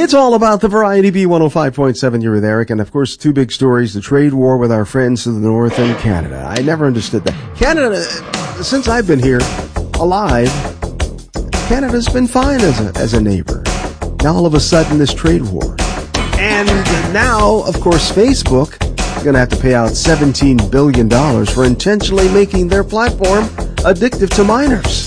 It's all about the Variety B105.7. You're with Eric, and of course, two big stories: the trade war with our friends to the north and Canada. I never understood that. Canada, since I've been here alive, Canada's been fine as a neighbor. Now all of a sudden, this trade war, and now, of course, Facebook is going to have to pay out $17 billion for intentionally making their platform addictive to minors.